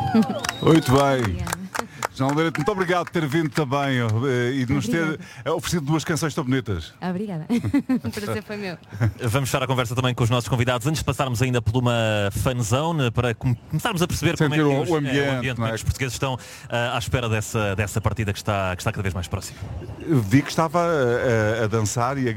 Muito bem. João Almeida, muito obrigado por ter vindo também e de nos ter oferecido 2 canções tão bonitas. Obrigada. O prazer foi meu. Vamos fechar a conversa também com os nossos convidados antes de passarmos ainda por uma fanzone para começarmos a perceber como é que o ambiente, como é que os portugueses estão à espera dessa partida que está cada vez mais próxima. Vi que estava a dançar e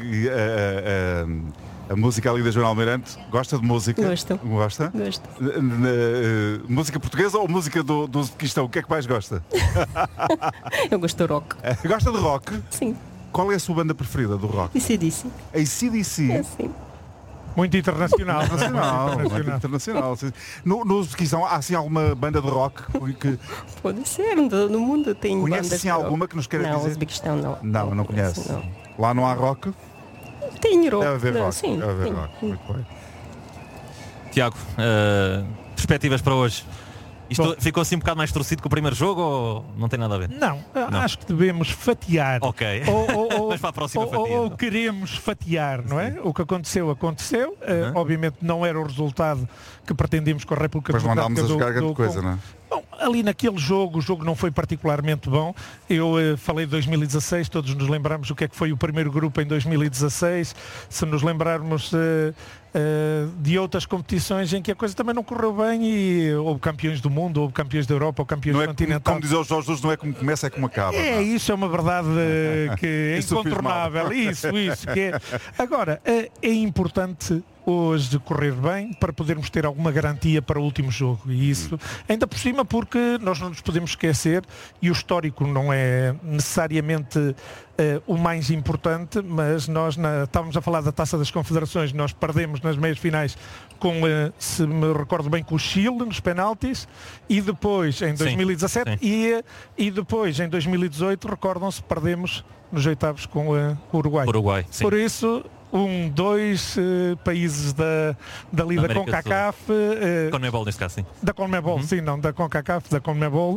a música ali da Joana Almeirante. Gosta de música? Gosto. Gosta? Gosto. Música portuguesa ou música do Uzbequistão? O que é que mais gosta? Eu gosto do rock. Gosta de rock? Sim. Qual é a sua banda preferida do rock? AC/DC. AC/DC? É sim. Muito internacional. Muito internacional. No Uzbequistão há assim alguma banda de rock que... Pode ser, no mundo tem Conhece bandas assim de rock. alguma que nos queira Não, dizer? Uzbequistão não. Não conhece. Não. Lá não há rock? Tem rock. Deve haver rock. Sim, Deve haver sim. rock. Muito bem. Tiago, perspectivas para hoje? Isto ficou assim um bocado mais torcido que o primeiro jogo ou não tem nada a ver? Não, acho que devemos fatiar. Ok. Mas para a próxima fatia. Ou queremos fatiar, não é? O que aconteceu. Obviamente não era o resultado que pretendíamos com a República Democrática do Congo. Mas não andámos a jogar grande coisa, não é? Bom, ali naquele jogo, o jogo não foi particularmente bom. Eu falei de 2016, todos nos lembramos o que é que foi o primeiro grupo em 2016. Se nos lembrarmos de outras competições em que a coisa também não correu bem e houve campeões do mundo, houve campeões da Europa, houve campeões continentais. Como diz o Jorge Jesus, não é como começa, é como acaba. Isso é uma verdade que é incontornável. Isso que é. Agora, é importante hoje correr bem para podermos ter alguma garantia para o último jogo. E isso, ainda por cima, porque nós não nos podemos esquecer, e o histórico não é necessariamente o mais importante, mas nós estávamos a falar da Taça das Confederações, nós perdemos nas meias finais com, se me recordo bem, com o Chile nos penaltis, e depois em 2017 e depois em 2018, recordam-se, perdemos nos oitavos com o Uruguai. Sim. Por isso, 2 países da CONCACAF, CONMEBOL neste caso, sim. da CONMEBOL, sim, não da CONCACAF, da CONMEBOL,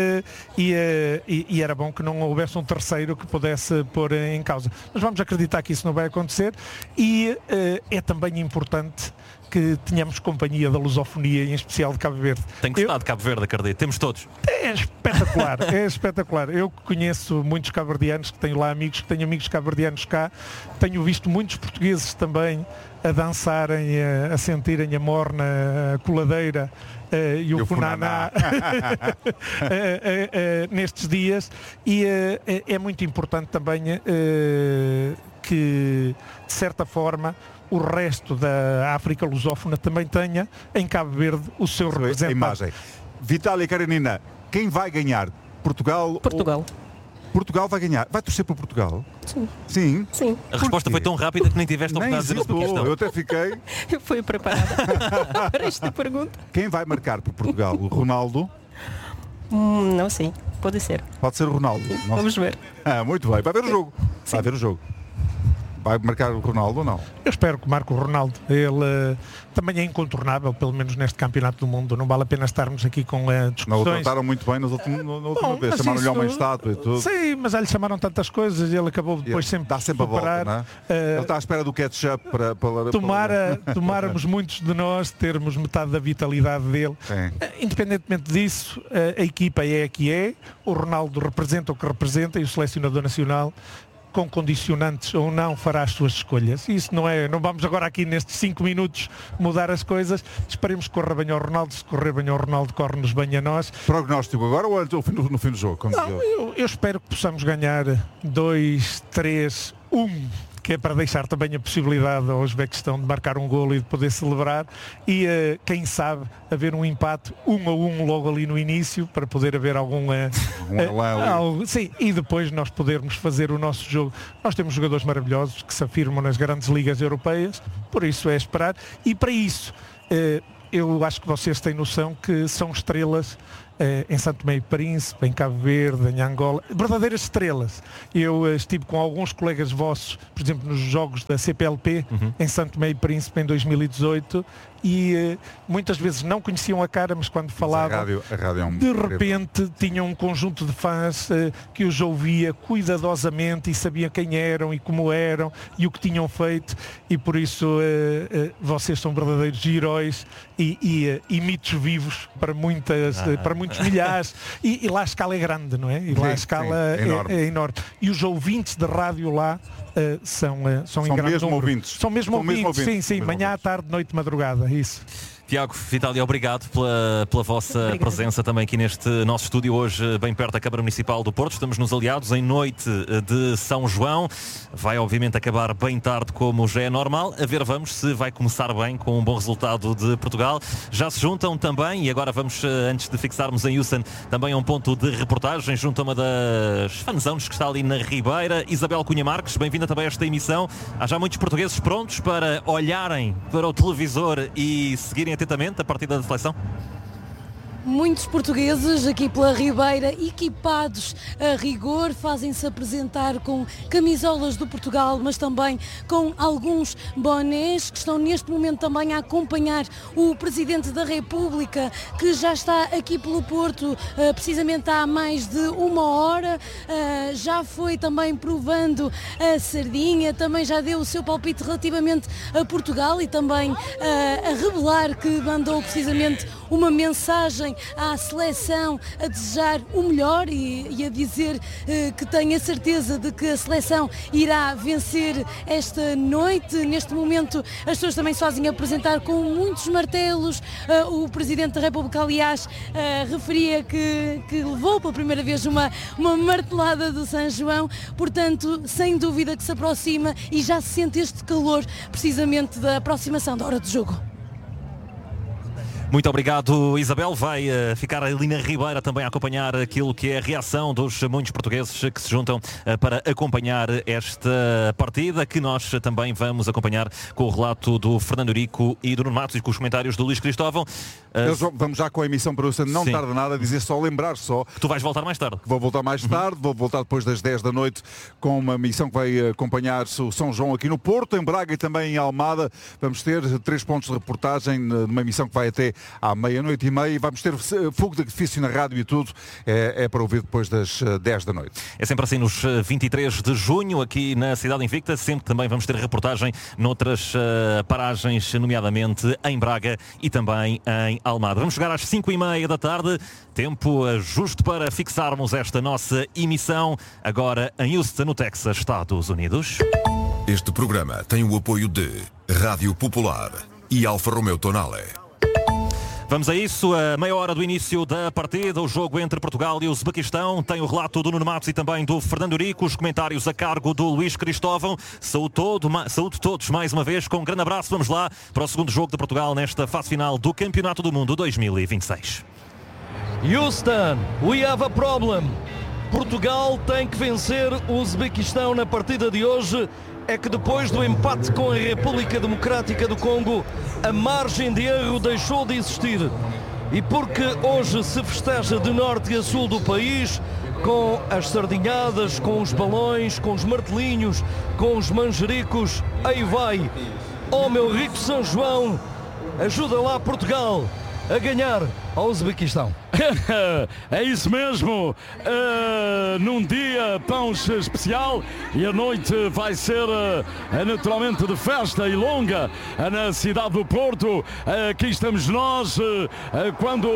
e era bom que não houvesse um terceiro que pudesse pôr em causa. Mas vamos acreditar que isso não vai acontecer, e é também importante que tenhamos companhia da lusofonia, em especial de Cabo Verde. Tem gostado de Cabo Verde, acredito. Temos todos. É espetacular. Eu conheço muitos cabo-verdianos, que tenho lá amigos, que tenho amigos cabo-verdianos cá. Tenho visto muitos portugueses também a dançarem, a sentirem a morna, a coladeira e o funaná nestes dias. E é muito importante também que, de certa forma, o resto da África lusófona também tenha em Cabo Verde o seu representante. A imagem. Vitória Karenina, quem vai ganhar? Portugal? Portugal vai ganhar. Vai torcer para Portugal? Sim. A resposta foi tão rápida que nem tiveste a oportunidade de dizer a questão. Eu até fiquei. Eu fui preparada para esta pergunta. Quem vai marcar por Portugal? O Ronaldo? Não sei. Pode ser. Pode ser o Ronaldo. Vamos ver. Muito bem. Vai ver o jogo. Vai ver o jogo. Vai marcar o Ronaldo ou não? Eu espero que marque o Ronaldo. Ele também é incontornável, pelo menos neste Campeonato do Mundo. Não vale a pena estarmos aqui com discussões. Não o trataram muito bem na última vez. Chamaram-lhe uma estátua e tudo. Sim, mas já lhe chamaram tantas coisas e ele acabou depois sempre dá sempre a volta, não é? Ele está à espera do ketchup para tomáramos muitos de nós termos metade da vitalidade dele. Independentemente disso, a equipa é a que é. O Ronaldo representa o que representa e o selecionador nacional, com condicionantes ou não, fará as suas escolhas. Isso não vamos agora aqui nestes 5 minutos mudar as coisas. Esperemos que corra bem ao Ronaldo. Se correr bem ao Ronaldo, corre-nos bem a nós. Prognóstico agora ou no fim do jogo? Eu espero que possamos ganhar 2-3-1, que é para deixar também a possibilidade ao Uzbequistão de marcar um golo e de poder celebrar, e quem sabe haver um empate 1-1 logo ali no início, para poder haver sim, e depois nós podermos fazer o nosso jogo. Nós temos jogadores maravilhosos que se afirmam nas grandes ligas europeias, por isso é esperar, e para isso eu acho que vocês têm noção que são estrelas em São Tomé e Príncipe, em Cabo Verde, em Angola, verdadeiras estrelas. Eu estive com alguns colegas vossos, por exemplo, nos jogos da CPLP, em São Tomé e Príncipe em 2018, e muitas vezes não conheciam a cara, mas quando falavam, a rádio é um de repente tinham um conjunto de fãs que os ouvia cuidadosamente e sabia quem eram e como eram e o que tinham feito, e por isso vocês são verdadeiros heróis e mitos vivos para muitos milhares, e lá a escala é grande, não é? E lá a escala é enorme. E os ouvintes de rádio lá são em grande mesmo número. ouvintes. São mesmo ouvintes, sim, manhã, tarde, noite, madrugada, isso. Tiago, Vitália, obrigado pela vossa presença também aqui neste nosso estúdio hoje, bem perto da Câmara Municipal do Porto. Estamos nos Aliados em noite de São João. Vai obviamente acabar bem tarde, como já é normal. A ver, vamos se vai começar bem com um bom resultado de Portugal. Já se juntam também, e agora vamos, antes de fixarmos em Houston, também a um ponto de reportagem junto a uma das fanzones que está ali na Ribeira. Isabel Cunha Marques, bem-vinda também a esta emissão. Há já muitos portugueses prontos para olharem para o televisor e seguirem atentamente a partida da seleção? Muitos portugueses aqui pela Ribeira, equipados a rigor, fazem-se apresentar com camisolas do Portugal, mas também com alguns bonés, que estão neste momento também a acompanhar o Presidente da República, que já está aqui pelo Porto, precisamente há mais de uma hora, já foi também provando a sardinha, também já deu o seu palpite relativamente a Portugal e também a revelar que mandou precisamente uma mensagem à seleção a desejar o melhor e a dizer que tem a certeza de que a seleção irá vencer esta noite. Neste momento as pessoas também se fazem apresentar com muitos martelos. O Presidente da República, aliás, referia que levou pela primeira vez uma martelada do São João, portanto, sem dúvida que se aproxima e já se sente este calor precisamente da aproximação da hora do jogo. Muito obrigado, Isabel. Vai ficar ali na Ribeira também a acompanhar aquilo que é a reação dos muitos portugueses que se juntam para acompanhar esta partida, que nós também vamos acompanhar com o relato do Fernando Eurico e do Nuno Matos e com os comentários do Luís Cristóvão. Vamos já com a emissão para o não tarda nada, dizer só, lembrar só que tu vais voltar mais tarde. Vou voltar mais tarde, vou voltar depois das 10 da noite com uma missão que vai acompanhar o São João aqui no Porto, em Braga e também em Almada. Vamos ter 3 pontos de reportagem numa missão que vai até à meia-noite e meia, e vamos ter fogo de artifício na rádio e tudo, é para ouvir depois das 10 da noite. É sempre assim nos 23 de junho, aqui na Cidade Invicta, sempre também vamos ter reportagem noutras paragens, nomeadamente em Braga e também em Almada. Vamos chegar às 5h30 da tarde, tempo justo para fixarmos esta nossa emissão, agora em Houston, no Texas, Estados Unidos. Este programa tem o apoio de Rádio Popular e Alfa Romeo Tonale. Vamos a isso, a meia hora do início da partida, o jogo entre Portugal e o Uzbequistão. Tem o relato do Nuno Matos e também do Fernando Eurico, os comentários a cargo do Luís Cristóvão. Saúde todos mais uma vez, com um grande abraço. Vamos lá para o segundo jogo de Portugal nesta fase final do Campeonato do Mundo 2026. Houston, we have a problem. Portugal tem que vencer o Uzbequistão na partida de hoje. É que depois do empate com a República Democrática do Congo, a margem de erro deixou de existir. E porque hoje se festeja de norte a sul do país, com as sardinhadas, com os balões, com os martelinhos, com os manjericos, aí vai. Oh meu rico São João, ajuda lá Portugal a ganhar ao Uzbequistão. É isso mesmo, num dia tão especial, e a noite vai ser naturalmente de festa e longa na cidade do Porto. Aqui estamos nós, quando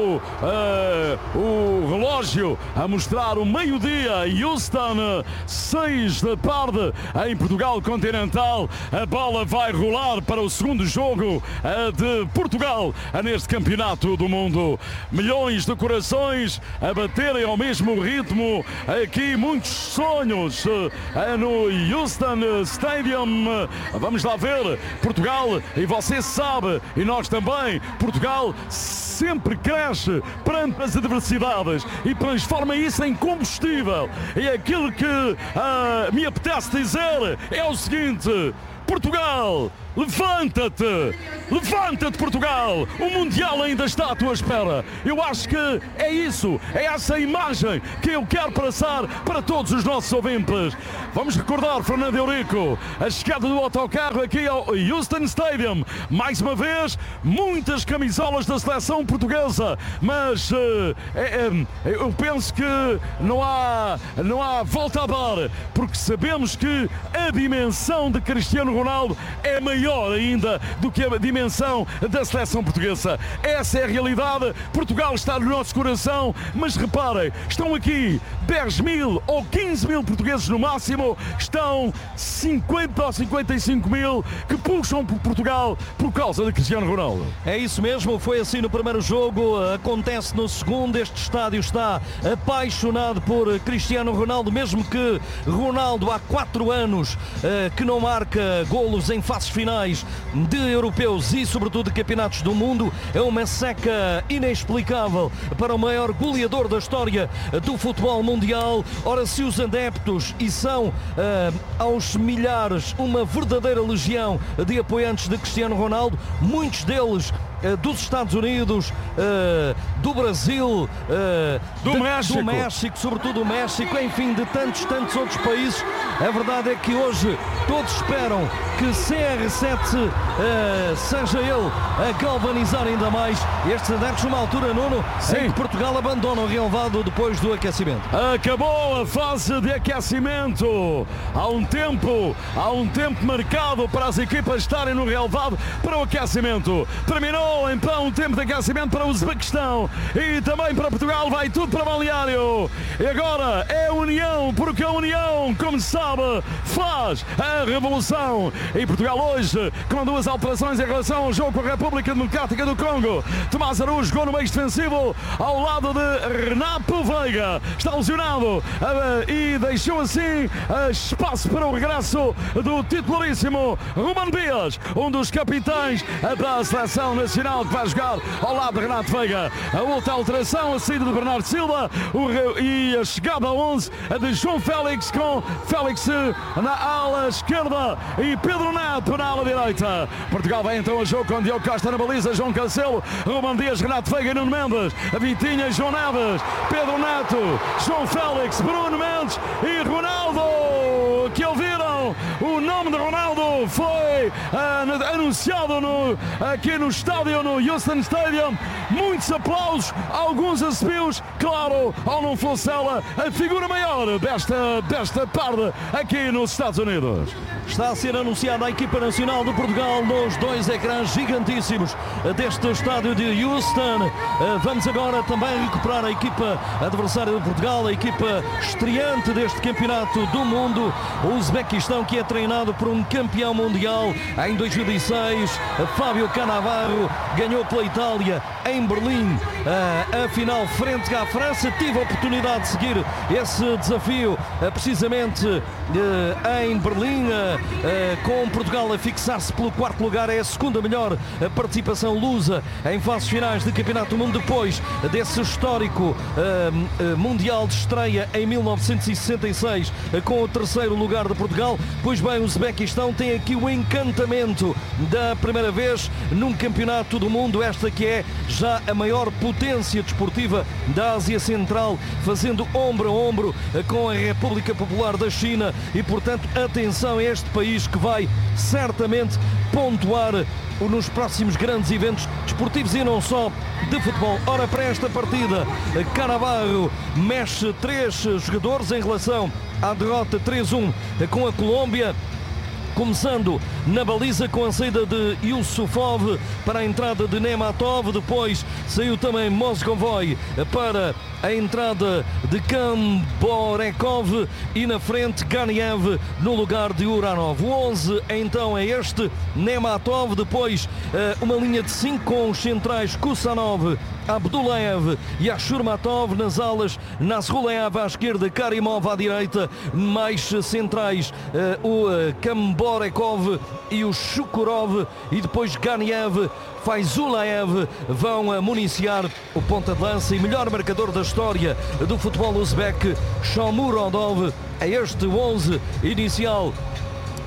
o relógio a mostrar o meio-dia, Houston, 6 da tarde em Portugal continental, a bola vai rolar para o segundo jogo de Portugal neste campeonato do mundo. Milhões de corações a baterem ao mesmo ritmo, aqui muitos sonhos no Houston Stadium. Vamos lá ver, Portugal, e você sabe, e nós também, Portugal sempre cresce perante as adversidades e transforma isso em combustível. E aquilo que me apetece dizer é o seguinte: Portugal, Levanta-te! Levanta-te, Portugal! O Mundial ainda está à tua espera. Eu acho que é isso, é essa imagem que eu quero passar para todos os nossos ouvintes. Vamos recordar, Fernando Eurico, a chegada do autocarro aqui ao Houston Stadium. Mais uma vez, muitas camisolas da seleção portuguesa, mas eu penso que não há volta a dar, porque sabemos que a dimensão de Cristiano Ronaldo é maior ainda do que a dimensão da seleção portuguesa. Essa é a realidade. Portugal está no nosso coração, mas reparem, estão aqui 10 mil ou 15 mil portugueses no máximo, estão 50 ou 55 mil que puxam por Portugal por causa de Cristiano Ronaldo. É isso mesmo, foi assim no primeiro jogo, acontece no segundo. Este estádio está apaixonado por Cristiano Ronaldo, mesmo que Ronaldo há 4 anos que não marca golos em fases finais de europeus e sobretudo de campeonatos do mundo. É uma seca inexplicável para o maior goleador da história do futebol mundial. Ora, se os adeptos, e são aos milhares uma verdadeira legião de apoiantes de Cristiano Ronaldo, muitos deles dos Estados Unidos, do Brasil, do México, sobretudo do México, enfim, de tantos outros países. A verdade é que hoje todos esperam que CR7 seja ele a galvanizar ainda mais estes adeptos numa altura, Nuno, em que Portugal abandona o relevado depois do aquecimento. Acabou a fase de aquecimento. Há um tempo marcado para as equipas estarem no relevado para o aquecimento. Terminou então o tempo de aquecimento para o Uzbequistão e também para Portugal. Vai tudo para Balneário. E agora é a união, porque a união, como se sabe, faz a revolução. E Portugal hoje com 2 alterações em relação ao jogo com a República Democrática do Congo. Tomás Araújo jogou no meio defensivo ao lado de Renato Veiga. Está lesionado e deixou assim espaço para o regresso do titularíssimo Ruben Dias, um dos capitães da seleção nacional, que vai jogar ao lado de Renato Veiga. A outra alteração, a saída de Bernardo Silva e a chegada a 11 de João Félix, com Félix na ala esquerda e Pedro Neto na ala direita. Portugal vai então a jogo com Diogo Costa na baliza, João Cancelo, Ruben Dias, Renato Veiga e Nuno Mendes, Vitinha, João Neves, Pedro Neto, João Félix, Bruno Mendes e Ronaldo, que ouviram o nome de Ronaldo foi anunciado aqui no estádio, no Houston Stadium. Muitos aplausos, alguns assobios, claro, ao não fosse ela a figura maior desta tarde aqui nos Estados Unidos. Está a ser anunciada a equipa nacional de Portugal nos 2 ecrãs gigantíssimos deste estádio de Houston. Vamos agora também recuperar a equipa adversária de Portugal, a equipa estreante deste campeonato do mundo, o Uzbequistão, que é treinado por um campeão mundial em 2006, Fábio Cannavaro, ganhou pela Itália em Berlim a final frente à França. Tive a oportunidade de seguir esse desafio precisamente em Berlim, com Portugal a fixar-se pelo 4º lugar. É a segunda melhor participação lusa em fases finais de Campeonato do Mundo, depois desse histórico Mundial de estreia em 1966 com o 3º lugar de Portugal. Pois bem, o Uzbequistão tem aqui o encantamento da primeira vez num Campeonato do Mundo, esta que é já a maior potência desportiva da Ásia Central, fazendo ombro a ombro com a República Popular da China. E portanto, atenção a este país que vai certamente pontuar nos próximos grandes eventos desportivos e não só de futebol. Ora, para esta partida, Cannavaro mexe 3 jogadores em relação à derrota 3-1 com a Colômbia, começando na baliza com a saída de Yusufov para a entrada de Nematov. Depois saiu também Mozgovoi para a entrada de Kamborekov e na frente Ganiev no lugar de Uranov. O 11 então é este: Nematov, depois uma linha de 5 com os centrais Kusanov, Abdullaev e Ashurmatov nas alas, Nasrullaev à esquerda, Karimov à direita, mais centrais o Kamborekov e o Shukurov, e depois Ganiev, Faizulaev vão municiar o ponta de lança e melhor marcador da história do futebol uzbek, Shomurodov. É este 11 inicial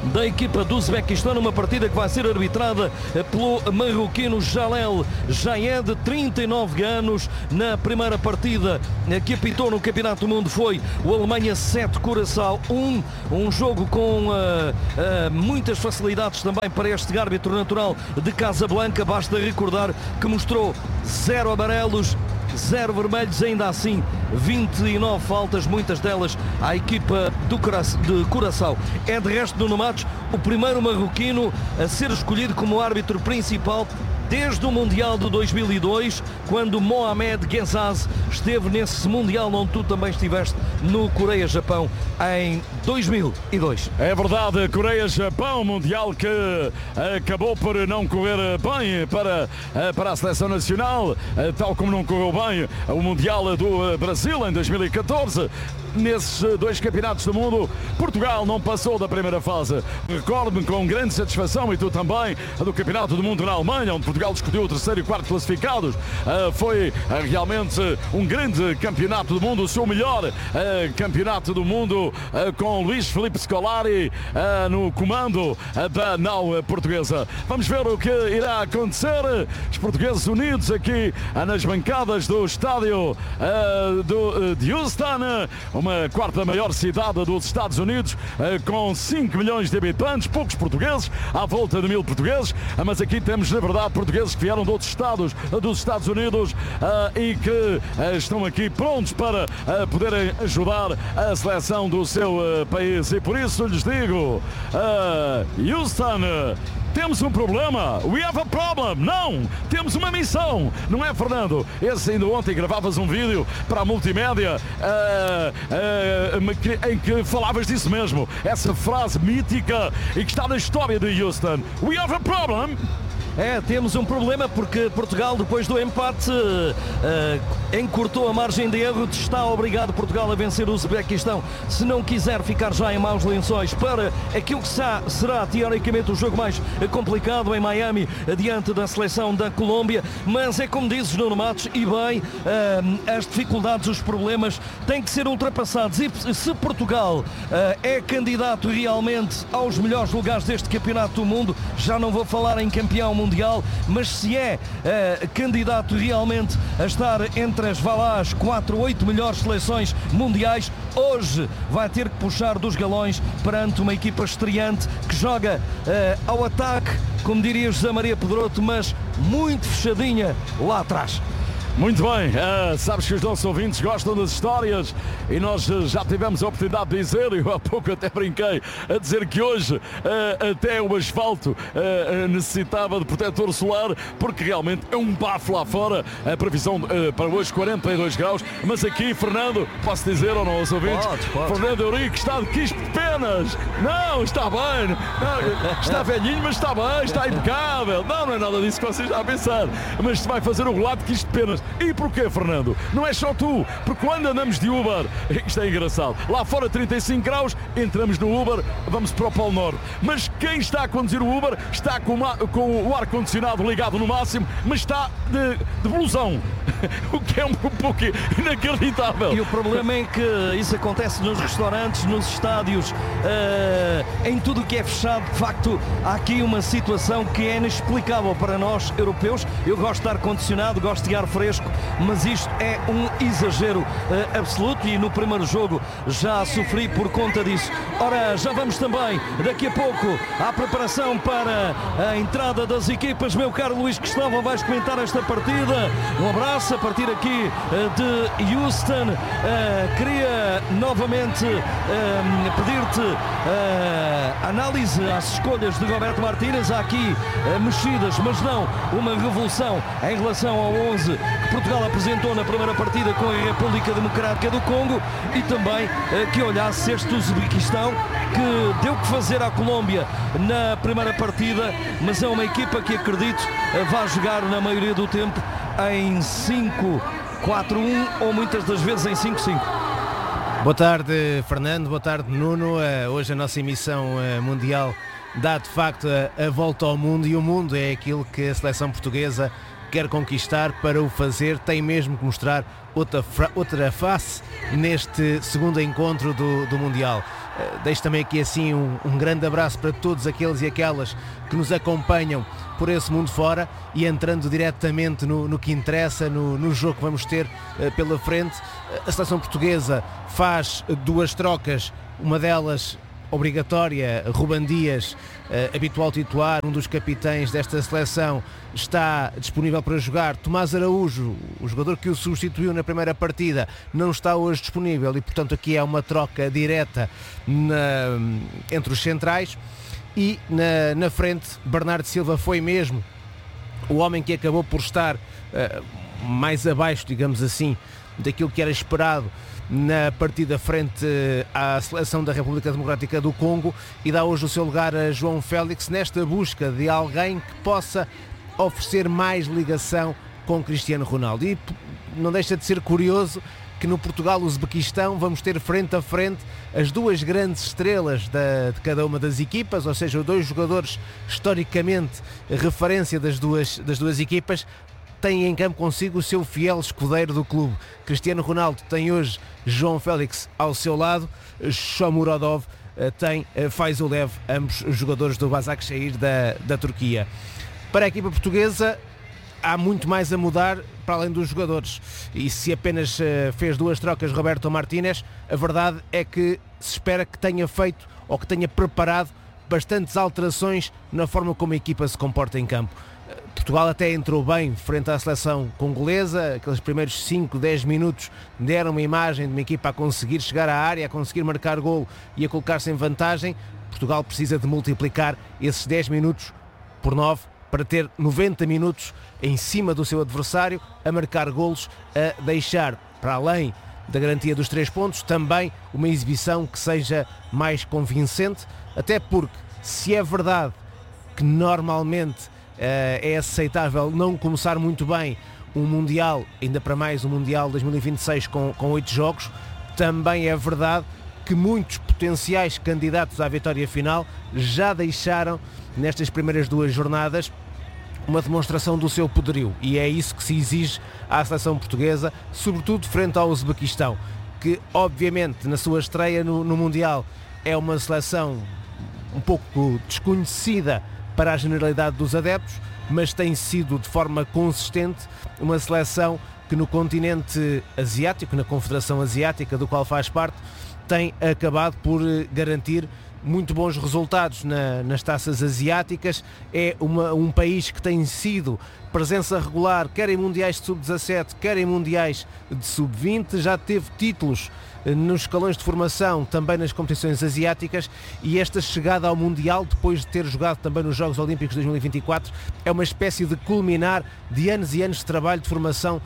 da equipa do Uzbequistão, numa partida que vai ser arbitrada pelo marroquino Jalel Jayed, 39 anos. Na primeira partida que apitou no Campeonato do Mundo foi o Alemanha 7, Curaçao 1, um jogo com muitas facilidades também para este árbitro natural de Casablanca. Basta recordar que mostrou 0 amarelos, 0 vermelhos, ainda assim 29 faltas, muitas delas à equipa de Curaçao. É de resto, Nuno Matos, o primeiro marroquino a ser escolhido como árbitro principal desde o Mundial de 2002, quando Mohamed Ghezaz esteve nesse Mundial onde tu também estiveste, no Coreia-Japão, em 2002. É verdade, Coreia-Japão, Mundial que acabou por não correr bem para a seleção nacional, tal como não correu bem o Mundial do Brasil em 2014. Nesses 2 campeonatos do mundo, Portugal não passou da primeira fase. Recordo-me com grande satisfação, e tu também, do Campeonato do Mundo na Alemanha, onde Portugal discutiu o 3º e 4º classificados. Foi realmente um grande campeonato do mundo, o seu melhor campeonato do mundo, com Luís Filipe Scolari no comando da nau portuguesa. Vamos ver o que irá acontecer. Os portugueses unidos aqui nas bancadas do estádio de Houston, uma 4ª maior cidade dos Estados Unidos, com 5 milhões de habitantes, poucos portugueses, à volta de 1000 portugueses, mas aqui temos, na verdade, portugueses que vieram de outros estados dos Estados Unidos e que estão aqui prontos para poderem ajudar a seleção do seu país. E por isso lhes digo, Houston, temos um problema. We have a problem. Não, temos uma missão. Não é, Fernando? Esse ainda ontem gravavas um vídeo para a multimédia em que falavas disso mesmo. Essa frase mítica e que está na história de Houston. We have a problem. Temos um problema porque Portugal, depois do empate, encurtou a margem de erro. Está obrigado Portugal a vencer o Uzbequistão se não quiser ficar já em maus lençóis para aquilo que será teoricamente o jogo mais complicado em Miami, diante da seleção da Colômbia. Mas é como dizes, Nuno Matos, e bem, as dificuldades, os problemas têm que ser ultrapassados. E se Portugal é candidato realmente aos melhores lugares deste Campeonato do Mundo, já não vou falar em campeão mundial, mas se é candidato realmente a estar entre as 4 ou 8 melhores seleções mundiais, hoje vai ter que puxar dos galões perante uma equipa estreante que joga ao ataque, como diria José Maria Pedroto, mas muito fechadinha lá atrás. Muito bem, sabes que os nossos ouvintes gostam das histórias e nós já tivemos a oportunidade de dizer, eu há pouco até brinquei, a dizer que hoje até o asfalto necessitava de protetor solar, porque realmente é um bafo lá fora. A previsão para hoje 42 graus, mas aqui, Fernando, posso dizer ou não aos ouvintes? Pode. Fernando Eurico está de quispo de penas. Não, está bem, não, está velhinho, mas está bem, está impecável. Não é nada disso que vocês estão a pensar, mas se vai fazer um relato de quispo de penas. E porquê, Fernando? Não é só tu, porque quando andamos de Uber, isto é engraçado, lá fora 35 graus, entramos no Uber, vamos para o Polo Norte, mas quem está a conduzir o Uber está com o ar-condicionado ligado no máximo, mas está de blusão, o que é um pouco inacreditável. E o problema é que isso acontece nos restaurantes, nos estádios, em tudo o que é fechado. De facto, há aqui uma situação que é inexplicável para nós europeus. Eu gosto de ar-condicionado, gosto de ar fresco, mas isto é um exagero absoluto e no primeiro jogo já sofri por conta disso. Ora, já vamos também daqui a pouco à preparação para a entrada das equipas. Meu caro Luís Cristóvão, vais comentar esta partida. Um abraço a partir aqui de Houston. Queria novamente pedir-te análise às escolhas de Roberto Martínez. Há aqui mexidas, mas não uma revolução em relação ao 11 que Portugal apresentou na primeira partida com a República Democrática do Congo, e também que olhasse este Uzbequistão, que deu que fazer à Colômbia na primeira partida, mas é uma equipa que acredito vai jogar na maioria do tempo em 5-4-1 ou muitas das vezes em 5-5. Boa tarde, Fernando, boa tarde, Nuno. Hoje a nossa emissão mundial dá de facto a volta ao mundo, e o mundo é aquilo que a seleção portuguesa quer conquistar. Para o fazer tem mesmo que mostrar outra face neste segundo encontro do Mundial. Deixo também aqui assim um grande abraço para todos aqueles e aquelas que nos acompanham por esse mundo fora, e entrando diretamente no que interessa, no jogo que vamos ter pela frente. A seleção portuguesa faz 2 trocas, uma delas obrigatória. Ruben Dias, habitual titular, um dos capitães desta seleção, está disponível para jogar. Tomás Araújo, o jogador que o substituiu na primeira partida, não está hoje disponível, e portanto aqui é uma troca direta entre os centrais. E na frente, Bernardo Silva foi mesmo o homem que acabou por estar mais abaixo, digamos assim, daquilo que era esperado na partida frente à seleção da República Democrática do Congo, e dá hoje o seu lugar a João Félix, nesta busca de alguém que possa oferecer mais ligação com Cristiano Ronaldo. E não deixa de ser curioso que no Portugal-Uzbequistão vamos ter frente a frente as 2 grandes estrelas de cada uma das equipas, ou seja, 2 jogadores historicamente referência das duas equipas, tem em campo consigo o seu fiel escudeiro do clube. Cristiano Ronaldo tem hoje João Félix ao seu lado, Shomurodov tem Faizulev, ambos jogadores do Başakşehir da Turquia. Para a equipa portuguesa há muito mais a mudar para além dos jogadores, e se apenas fez 2 trocas Roberto Martínez, a verdade é que se espera que tenha feito ou que tenha preparado bastantes alterações na forma como a equipa se comporta em campo. Portugal até entrou bem frente à seleção congolesa, aqueles primeiros 5-10 minutos deram uma imagem de uma equipa a conseguir chegar à área, a conseguir marcar golo e a colocar-se em vantagem. Portugal precisa de multiplicar esses 10 minutos por 9 para ter 90 minutos em cima do seu adversário, a marcar golos, a deixar, para além da garantia dos 3 pontos, também uma exibição que seja mais convincente, até porque, se é verdade que normalmente é aceitável não começar muito bem um Mundial, ainda para mais um Mundial 2026 com 8 jogos, também é verdade que muitos potenciais candidatos à vitória final já deixaram nestas primeiras 2 jornadas uma demonstração do seu poderio, e é isso que se exige à seleção portuguesa, sobretudo frente ao Uzbequistão, que obviamente na sua estreia no Mundial é uma seleção um pouco desconhecida para a generalidade dos adeptos, mas tem sido de forma consistente uma seleção que no continente asiático, na Confederação Asiática, do qual faz parte, tem acabado por garantir muito bons resultados nas taças asiáticas. É um país que tem sido presença regular, quer em mundiais de sub-17, quer em mundiais de sub-20, já teve títulos nos escalões de formação, também nas competições asiáticas, e esta chegada ao Mundial, depois de ter jogado também nos Jogos Olímpicos de 2024, é uma espécie de culminar de anos e anos de trabalho de formação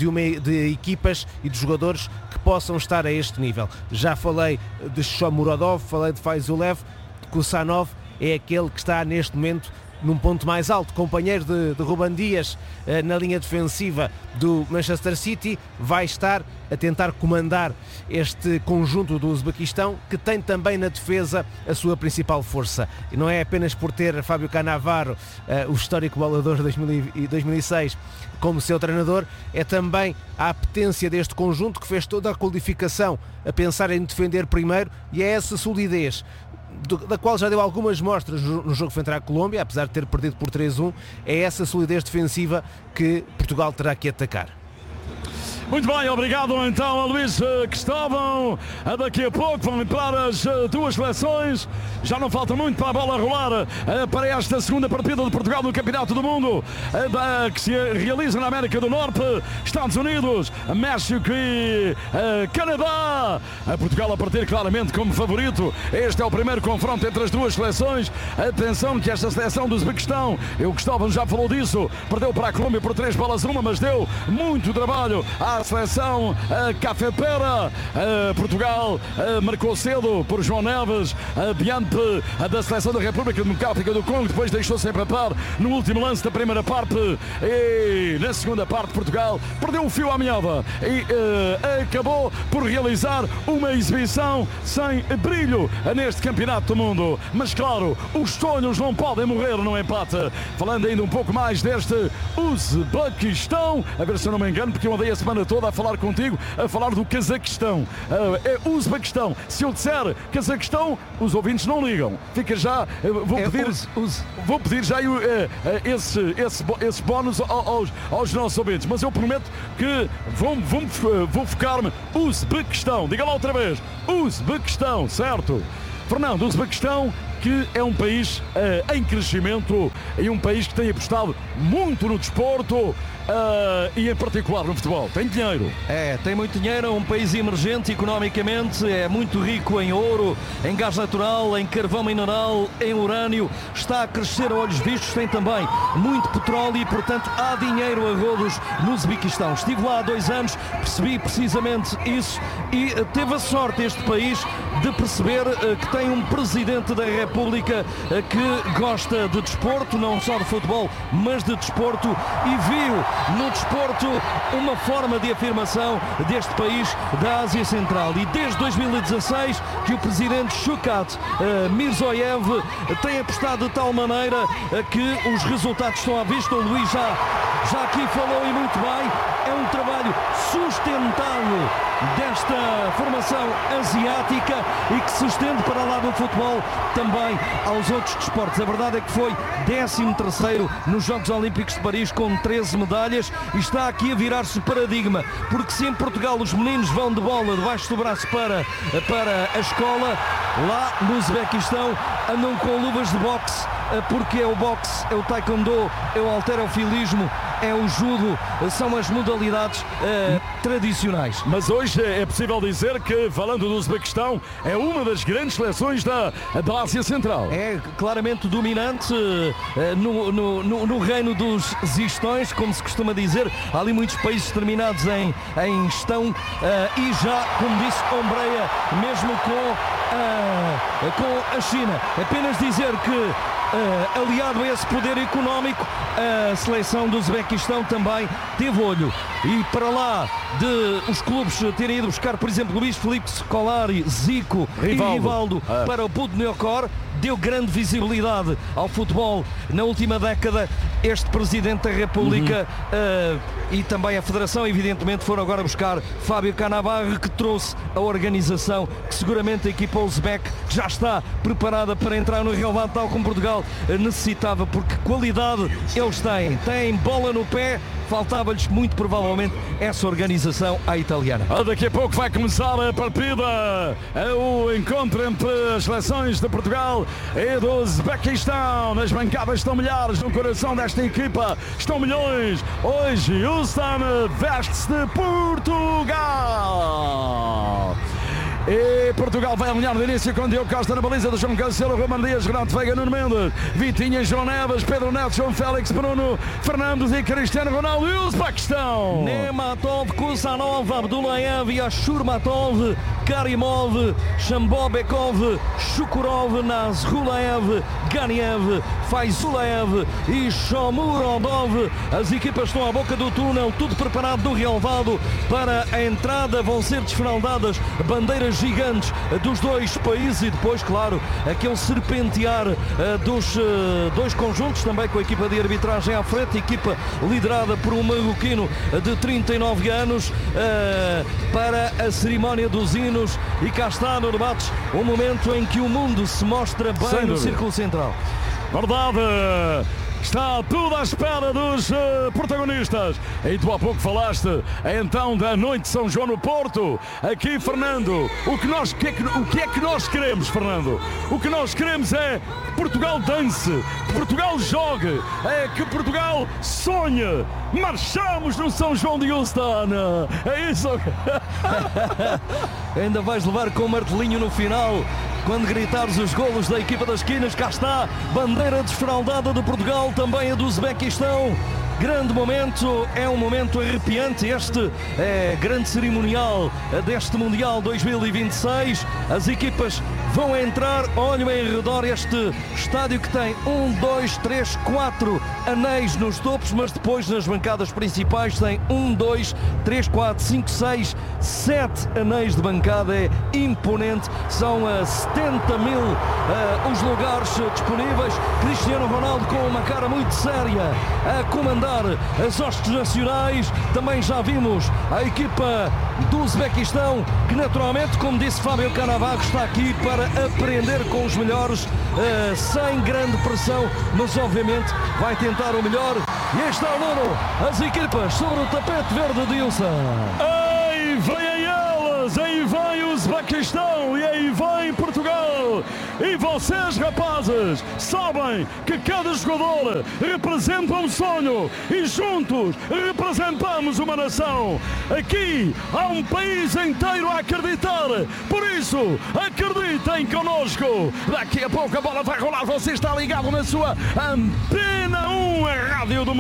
de equipas e de jogadores que possam estar a este nível. Já falei de Shomurodov, falei de Faizulev, Kusanov é aquele que está neste momento num ponto mais alto, companheiro de Ruben Dias na linha defensiva do Manchester City, vai estar a tentar comandar este conjunto do Uzbequistão, que tem também na defesa a sua principal força. E não é apenas por ter Fábio Cannavaro, o histórico bolador de 2006, como seu treinador, é também a apetência deste conjunto que fez toda a qualificação a pensar em defender primeiro, e é essa solidez da qual já deu algumas mostras no jogo frente à Colômbia, apesar de ter perdido por 3-1, é essa solidez defensiva que Portugal terá que atacar. Muito bem, obrigado então a Luís Cristóvão. Daqui a pouco vão entrar as 2 seleções. Já não falta muito para a bola rolar para esta segunda partida de Portugal no Campeonato do Mundo, que se realiza na América do Norte, Estados Unidos, México e Canadá. Portugal a partir claramente como favorito. Este é o primeiro confronto entre as 2 seleções. Atenção que esta seleção do Uzbequistão, o Cristóvão já falou disso, perdeu para a Colômbia por 3-1, mas deu muito trabalho à para a seleção Café-Pera. Portugal marcou cedo por João Neves diante da seleção da República Democrática do Congo, depois deixou-se empapar no último lance da primeira parte e na segunda parte Portugal perdeu o fio à meada e acabou por realizar uma exibição sem brilho neste Campeonato do Mundo. Mas claro, os sonhos não podem morrer no empate. Falando ainda um pouco mais deste Uzbequistão, a ver se eu não me engano, porque eu andei a semana toda a falar contigo, a falar do Cazaquistão. É Uzbequistão. Se eu disser Cazaquistão, os ouvintes não ligam. Fica já, vou pedir já esse bónus aos nossos ouvintes, mas eu prometo que vou focar-me Uzbequistão. Diga lá outra vez, Uzbequistão, certo? Fernando, o Uzbequistão, que é um país em crescimento e um país que tem apostado muito no desporto e em particular no futebol. Tem dinheiro. Tem muito dinheiro, é um país emergente economicamente, é muito rico em ouro, em gás natural, em carvão mineral, em urânio, está a crescer a olhos vistos, tem também muito petróleo e, portanto, há dinheiro a rodos no Uzbequistão. Estive lá há 2 anos, percebi precisamente isso e teve a sorte este país de perceber que tem um presidente da República que gosta de desporto, não só de futebol, mas de desporto, e viu no desporto uma forma de afirmação deste país da Ásia Central. E desde 2016 que o presidente Shavkat Mirziyoyev tem apostado de tal maneira que os resultados estão à vista. O Luís já aqui falou e muito bem, é um trabalho sustentado desta formação asiática e que se estende para lá do futebol também aos outros desportos. A verdade é que foi 13º nos Jogos Olímpicos de Paris com 13 medalhas e está aqui a virar-se o paradigma, porque se em Portugal os meninos vão de bola debaixo do braço para a escola, lá no Uzbequistão andam com luvas de boxe, porque é o boxe, é o taekwondo, é o halterofilismo, é o judo, são as modalidades tradicionais. Mas hoje é possível dizer que, falando do Uzbequistão, é uma das grandes seleções da Ásia Central. É claramente dominante no reino dos zistões, como se costuma dizer. Há ali muitos países terminados em estão e já, como disse, ombreia mesmo com a China. Apenas dizer que aliado a esse poder económico, a seleção do Uzbequistão também teve olho, e para lá de os clubes terem ido buscar, por exemplo, Luís Filipe Scolari, Zico e Rivaldo para o Budenholzer, deu grande visibilidade ao futebol na última década. Este Presidente da República e também a Federação, evidentemente, foram agora buscar Fábio Cannavaro, que trouxe a organização, que seguramente a equipa uzbek já está preparada para entrar no relevado, tal como Portugal necessitava, porque qualidade eles têm bola no pé, faltava-lhes muito provavelmente essa organização à italiana. Daqui a pouco vai começar a partida, o encontro entre as seleções de Portugal e do Uzbequistão. Nas bancadas estão milhares, no coração desta equipa estão milhões. Hoje Houston veste-se de Portugal. E Portugal vai alinhar de início com Diogo Costa na baliza do João Cancelo, Roman Dias, Renato Veiga, Nuno Mendes, Vitinha, João Neves, Pedro Neto, João Félix, Bruno Fernandes e Cristiano Ronaldo. E o Uzbequistão: Nematov, Kusanov, Abdullayev, Yashurmatov, Karimov, Shambobekov, Shukurov, Nazrulaev, Ganiev, Faizulaev e Shomurodov. As equipas estão à boca do túnel, tudo preparado no relevado para a entrada. Vão ser desfraldadas bandeiras gigantes dos dois países e depois, claro, aquele serpentear dos dois conjuntos, também com a equipa de arbitragem à frente, equipa liderada por um marroquino de 39 anos, para a cerimónia dos hinos. E cá está, no debates, um momento em que o mundo se mostra bem no círculo central. Verdade! Está tudo à espera dos protagonistas. E tu há pouco falaste então da noite de São João no Porto. Aqui, Fernando, o que é que nós queremos, Fernando? O que nós queremos é que Portugal dance, que Portugal jogue, é que Portugal sonhe. Marchamos no São João de Houston. É isso. Ainda vais levar com o martelinho no final. Quando gritares os golos da equipa das esquinas, cá está, bandeira desfraldada de Portugal, também a do Uzbequistão. grande momento, é um momento arrepiante. Este é grande cerimonial deste Mundial 2026. As equipas vão entrar, olhem em redor este estádio que tem 1, 2, 3, 4 anéis nos topos, mas depois nas bancadas principais tem 1, 2, 3, 4, 5, 6, 7 anéis de bancada. É imponente, são 70 mil os lugares disponíveis. Cristiano Ronaldo com uma cara muito séria a comandar as hostes nacionais. Também já vimos a equipa do Uzbequistão, que naturalmente, como disse Fábio Cannavaro, está aqui para aprender com os melhores, sem grande pressão, mas obviamente vai tentar o melhor. E aí está o Nuno, as equipas sobre o tapete verde de Ilsa. Aí vêm elas, aí vem o Uzbequistão e aí vem Portugal. E vocês, rapazes, sabem que cada jogador representa um sonho e juntos representamos uma nação. Aqui há um país inteiro a acreditar, por isso acreditem connosco. Daqui a pouco a bola vai rolar, você está ligado na sua Antena 1, a rádio do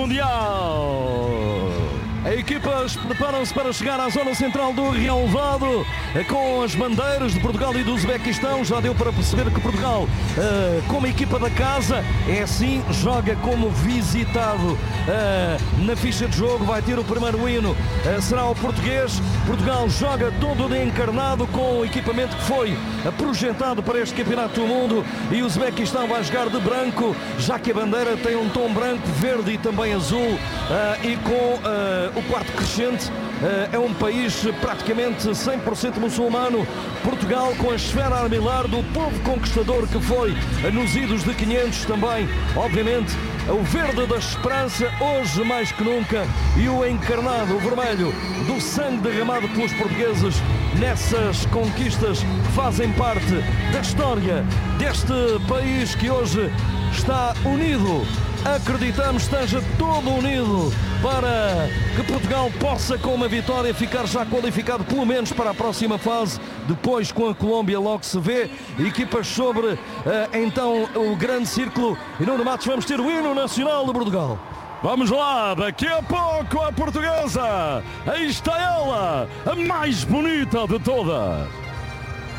Mundial. As equipas preparam-se para chegar à zona central do relvado com as bandeiras de Portugal e do Uzbequistão. Já deu para perceber que Portugal, como equipa da casa, é assim, joga como visitado. Na ficha de jogo vai ter o primeiro hino, será o português. Portugal joga todo de encarnado com o equipamento que foi projetado para este Campeonato do Mundo, e o Uzbequistão vai jogar de branco, já que a bandeira tem um tom branco, verde e também azul, e com o quarto crescente. É um país praticamente 100% muçulmano. Portugal com a esfera armilar do povo conquistador que foi nos idos de 500 também, obviamente, o verde da esperança hoje mais que nunca, e o encarnado, o vermelho do sangue derramado pelos portugueses nessas conquistas que fazem parte da história deste país que hoje está unido. Acreditamos esteja todo unido para que Portugal possa, com uma vitória, ficar já qualificado pelo menos para a próxima fase. Depois, com a Colômbia, logo se vê. Equipas sobre então o grande círculo. E no Matos vamos ter o hino nacional de Portugal. Vamos lá, daqui a pouco a portuguesa. Aí está ela, a mais bonita de todas.